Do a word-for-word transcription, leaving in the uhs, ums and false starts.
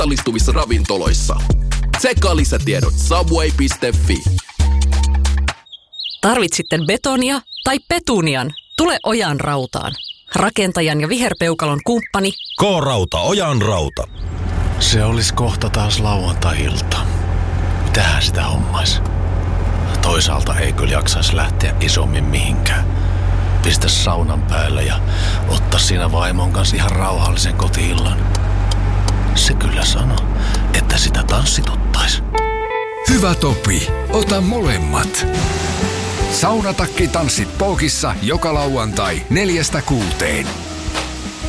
kartallistuvissa ravintoloissa. Tsekkaa lisätiedot subway piste fi. Tarvit sitten betonia tai petunian? Tule Ojan rautaan. Rakentajan ja viherpeukalon kumppani K-Rauta, Ojan rauta. Se olisi kohta taas lauantai-ilta. Mitähän sitä hommais? Toisaalta ei kyllä jaksaisi lähteä isommin mihinkään. Pistä saunan päälle ja ottaa siinä vaimon kanssa ihan rauhallisen koti-illan. Se kyllä sanoo, että sitä tanssituttais. Hyvä Topi, ota molemmat. Saunatakki tanssit Pookissa joka lauantai neljästä kuuteen.